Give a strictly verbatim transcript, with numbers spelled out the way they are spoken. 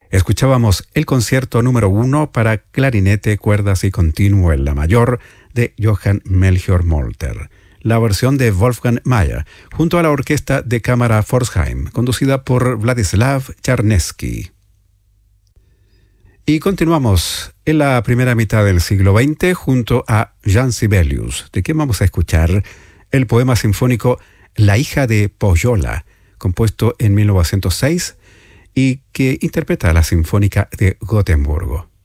Escuchábamos el concierto número uno para clarinete, cuerdas y continuo en la mayor de Johann Melchior Molter, la versión de Wolfgang Mayer, junto a la orquesta de cámara Pforzheim, conducida por Vladislav Charnesky. Y continuamos en la primera mitad del siglo veinte junto a Jean Sibelius, de quien vamos a escuchar el poema sinfónico La hija de Pohjola, compuesto en mil novecientos seis y que interpreta la Sinfónica de Gotemburgo.